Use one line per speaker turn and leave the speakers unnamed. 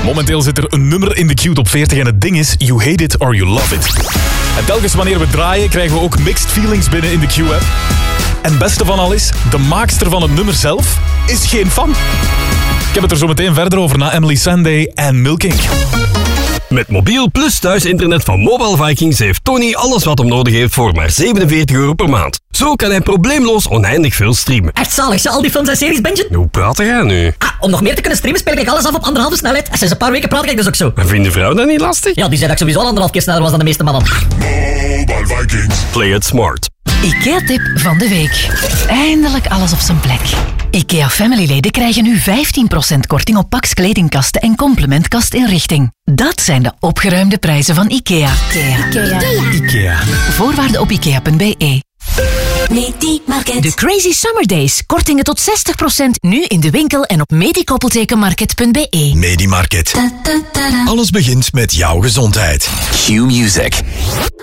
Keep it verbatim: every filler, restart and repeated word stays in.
Momenteel zit er een nummer in de Q Top veertig en het ding is You Hate It or You Love It. En telkens wanneer we draaien krijgen we ook mixed feelings binnen in de Q-app. En het beste van al is, de maakster van het nummer zelf is geen fan. Ik heb het er zo meteen verder over na Emily Sandé en Milking.
Met mobiel plus thuisinternet van Mobile Vikings heeft Tony alles wat hem nodig heeft voor maar zevenenveertig euro per maand. Zo kan hij probleemloos oneindig veel streamen.
Echt zalig, al die films en series, Benji.
Hoe praat jij nu?
Ah, om nog meer te kunnen streamen speel ik alles af op anderhalve snelheid. En sinds een paar weken praat ik dus ook zo.
Maar vindt de vrouw dat niet lastig?
Ja, die zei dat ik sowieso al anderhalf keer sneller was dan de meeste mannen.
Mobile Vikings.
Play it smart.
IKEA-tip van de week. Eindelijk alles op zijn plek. IKEA Family-leden krijgen nu vijftien procent korting op Pax kledingkasten en complementkastinrichting. Dat zijn de opgeruimde prijzen van IKEA. IKEA. IKEA.
IKEA.
Voorwaarden op ikea punt be.
Medimarket.
De Crazy Summer Days. Kortingen tot zestig procent nu in de winkel en op medikoppeltekenmarket punt be.
Medimarket. Alles begint met jouw gezondheid. Q Music.